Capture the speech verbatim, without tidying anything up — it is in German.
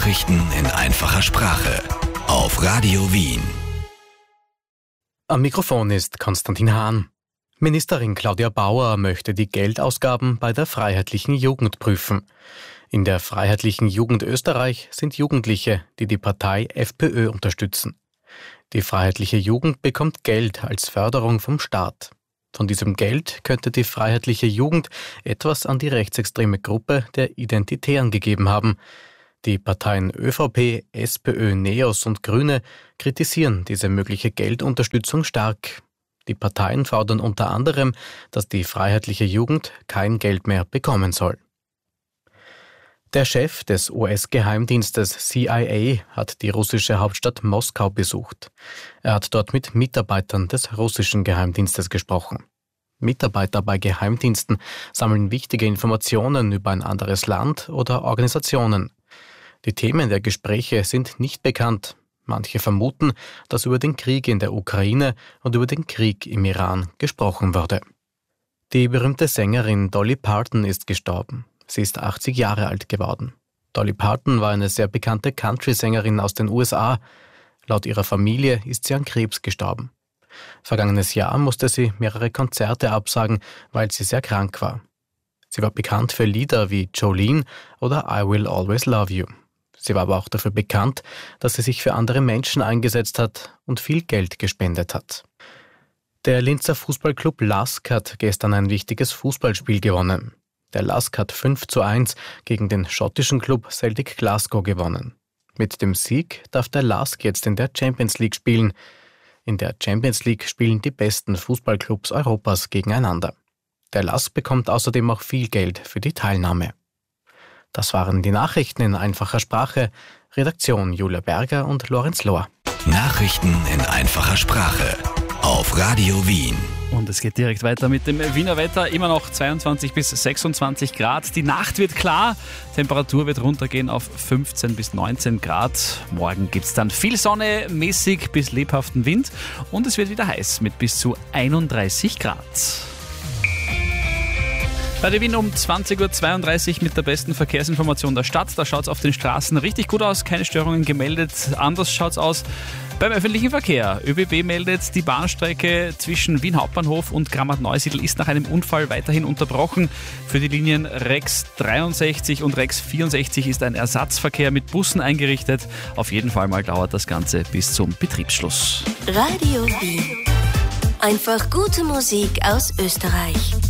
Nachrichten in einfacher Sprache auf Radio Wien. Am Mikrofon ist Konstantin Hahn. Ministerin Claudia Bauer möchte die Geldausgaben bei der Freiheitlichen Jugend prüfen. In der Freiheitlichen Jugend Österreich sind Jugendliche, die die Partei FPÖ unterstützen. Die Freiheitliche Jugend bekommt Geld als Förderung vom Staat. Von diesem Geld könnte die Freiheitliche Jugend etwas an die rechtsextreme Gruppe der Identitären gegeben haben. Die Parteien ÖVP, SPÖ, NEOS und Grüne kritisieren diese mögliche Geldunterstützung stark. Die Parteien fordern unter anderem, dass die Freiheitliche Jugend kein Geld mehr bekommen soll. Der Chef des U S-Geheimdienstes C I A hat die russische Hauptstadt Moskau besucht. Er hat dort mit Mitarbeitern des russischen Geheimdienstes gesprochen. Mitarbeiter bei Geheimdiensten sammeln wichtige Informationen über ein anderes Land oder Organisationen. Die Themen der Gespräche sind nicht bekannt. Manche vermuten, dass über den Krieg in der Ukraine und über den Krieg im Iran gesprochen wurde. Die berühmte Sängerin Dolly Parton ist gestorben. Sie ist achtzig Jahre alt geworden. Dolly Parton war eine sehr bekannte Country-Sängerin aus den U S A. Laut ihrer Familie ist sie an Krebs gestorben. Vergangenes Jahr musste sie mehrere Konzerte absagen, weil sie sehr krank war. Sie war bekannt für Lieder wie Jolene oder I Will Always Love You. Sie war aber auch dafür bekannt, dass sie sich für andere Menschen eingesetzt hat und viel Geld gespendet hat. Der Linzer Fußballclub Lask hat gestern ein wichtiges Fußballspiel gewonnen. Der Lask hat fünf zu eins gegen den schottischen Club Celtic Glasgow gewonnen. Mit dem Sieg darf der Lask jetzt in der Champions League spielen. In der Champions League spielen die besten Fußballclubs Europas gegeneinander. Der Lask bekommt außerdem auch viel Geld für die Teilnahme. Das waren die Nachrichten in einfacher Sprache. Redaktion Julia Berger und Lorenz Lohr. Nachrichten in einfacher Sprache auf Radio Wien. Und es geht direkt weiter mit dem Wiener Wetter. Immer noch zweiundzwanzig bis sechsundzwanzig Grad. Die Nacht wird klar. Temperatur wird runtergehen auf fünfzehn bis neunzehn Grad. Morgen gibt es dann viel Sonne, mäßig bis lebhaften Wind. Und es wird wieder heiß mit bis zu einunddreißig Grad. Bei der Wien um zwanzig Uhr zweiunddreißig mit der besten Verkehrsinformation der Stadt. Da schaut es auf den Straßen richtig gut aus, keine Störungen gemeldet. Anders schaut es aus beim öffentlichen Verkehr. ÖBB meldet, die Bahnstrecke zwischen Wien Hauptbahnhof und Grammat-Neusiedl ist nach einem Unfall weiterhin unterbrochen. Für die Linien Rex dreiundsechzig und Rex vierundsechzig ist ein Ersatzverkehr mit Bussen eingerichtet. Auf jeden Fall mal dauert das Ganze bis zum Betriebsschluss. Radio Wien. Einfach gute Musik aus Österreich.